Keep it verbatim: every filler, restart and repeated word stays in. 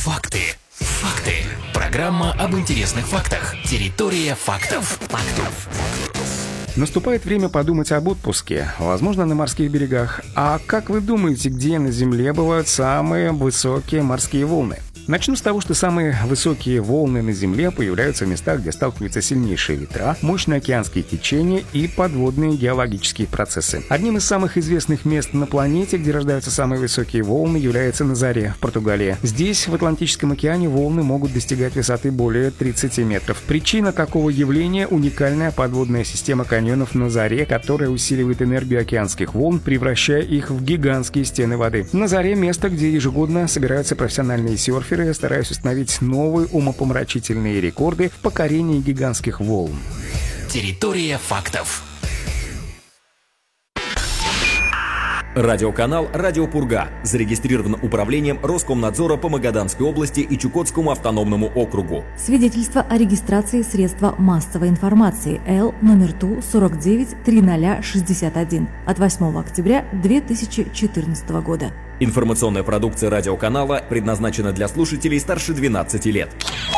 Факты. Факты. Программа об интересных фактах. Территория фактов. Фактов. Наступает время подумать об отпуске, возможно, на морских берегах. А как вы думаете, где на Земле бывают самые высокие морские волны? Начну с того, что самые высокие волны на Земле появляются в местах, где сталкиваются сильнейшие ветра, мощные океанские течения и подводные геологические процессы. Одним из самых известных мест на планете, где рождаются самые высокие волны, является Назаре в Португалии. Здесь, в Атлантическом океане, волны могут достигать высоты более тридцати метров. Причина такого явления – уникальная подводная система каньонов Назаре, которая усиливает энергию океанских волн, превращая их в гигантские стены воды. Назаре – место, где ежегодно собираются профессиональные серферы, стараясь установить новые умопомрачительные рекорды в покорении гигантских волн. Территория фактов. Радиоканал «Радио Пурга» зарегистрирован управлением Роскомнадзора по Магаданской области и Чукотскому автономному округу. Свидетельство о регистрации средства массовой информации Л номер Ту сорок девять тридцать шестьдесят один от восьмого октября две тысячи четырнадцатого года. Информационная продукция радиоканала предназначена для слушателей старше двенадцати лет.